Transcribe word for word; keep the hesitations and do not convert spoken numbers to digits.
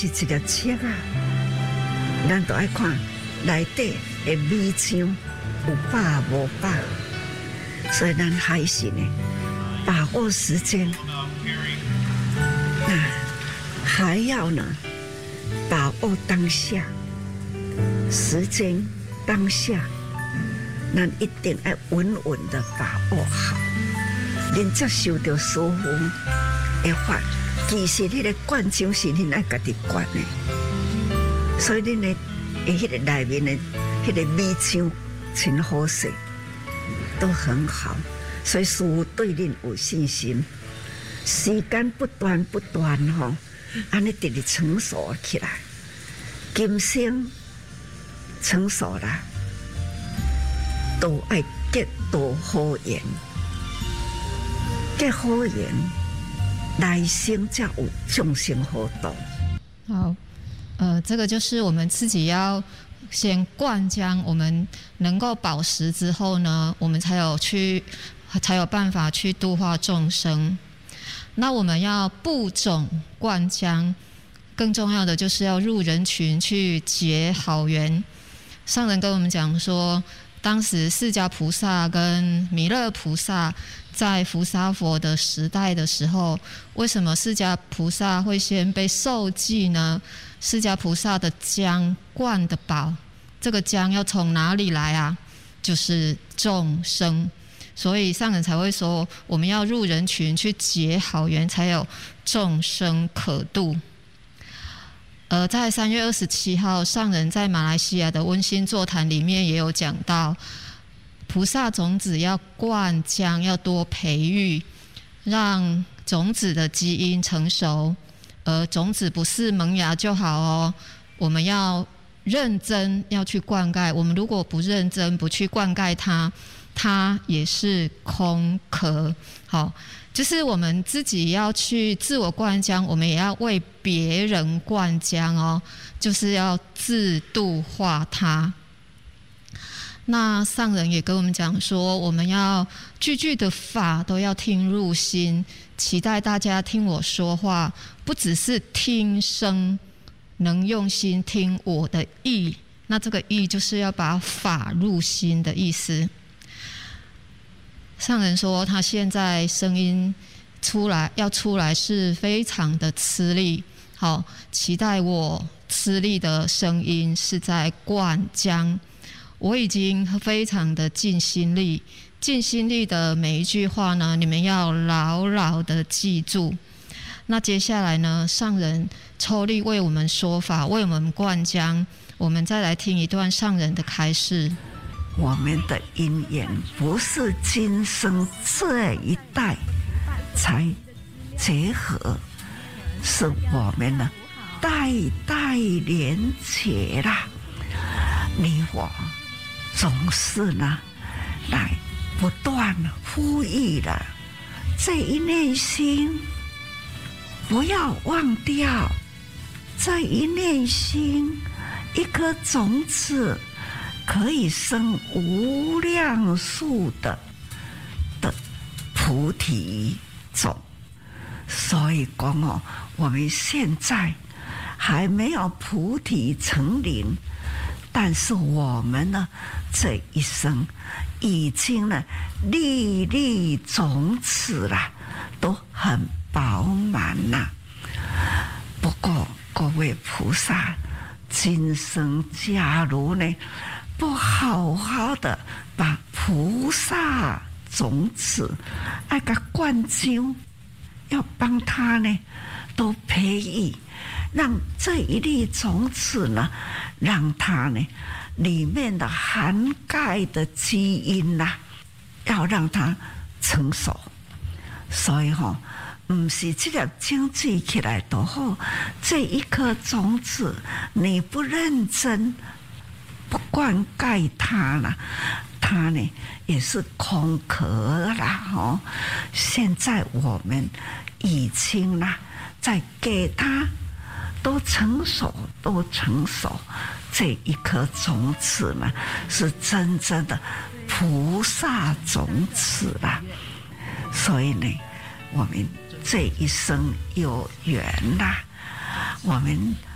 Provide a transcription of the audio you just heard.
是一粒切啊，咱都爱看内底的米香有饱无饱，所以咱还是呢，把握时间，那还要呢，把握当下，时间当下，咱一定要稳稳的把握好，恁才受到师父的法。其实你的灌浆是恁爱家己灌的，所以恁的诶，迄个内面的迄个米香真好势，都很好。所以师父对恁有信心，时间不断不断吼，安尼直直成熟起来，今生成熟啦，都爱结多好缘，结好缘。来生才有众生好度。 好，呃，这个就是我们自己要先灌浆，我们能够饱食之后呢，我们才有去才有办法去度化众生。那我们要布种灌浆，更重要的就是要入人群去结好缘。上人跟我们讲说，当时释迦菩萨跟弥勒菩萨在伏沙佛的时代的时候，为什么释迦菩萨会先被受记呢？释迦菩萨的浆灌得饱，这个浆要从哪里来啊？就是众生，所以上人才会说，我们要入人群去结好缘，才有众生可度。呃，在三月二十七号，上人在马来西亚的温馨座谈里面也有讲到，菩萨种子要灌浆，要多培育，让种子的基因成熟。而种子不是萌芽就好哦，我们要认真要去灌溉。我们如果不认真，不去灌溉它，它也是空壳。好，就是我们自己要去自我灌浆，我们也要为别人灌浆哦，就是要自度化它。那上人也跟我们讲说，我们要句句的法都要听入心，期待大家听我说话，不只是听声，能用心听我的意。那这个意就是要把法入心的意思。上人说他现在声音出来要出来是非常的吃力，好，期待我吃力的声音是在灌浆。我已经非常的尽心力，尽心力的每一句话呢，你们要牢牢的记住。那接下来呢，上人抽力为我们说法，为我们灌浆，我们再来听一段上人的开示。 我们的因缘不是今生这一代才结合，是我们呢代代连结啦。你我总是呢来不断呼吁了这一念心，不要忘掉这一念心，一颗种子可以生无量数的的菩提种。所以讲哦，我们现在还没有菩提成林，但是我们呢，这一生已经呢粒粒种子啦，都很饱满啦。不过各位菩萨，今生假如呢不好好的把菩萨种子那个灌浆，要帮他呢都培育，让这一粒种子呢，让它呢里面的涵盖的基因呐、啊，要让它成熟。所以吼、哦，不是这粒种子起来都好，这一颗种子你不认真，不灌溉它了，它呢也是空壳啦哦。现在我们已经啦，在给它都成熟，都成熟，这一颗种子呢，是真正的菩萨种子啦。所以呢，我们这一生有缘啦，我们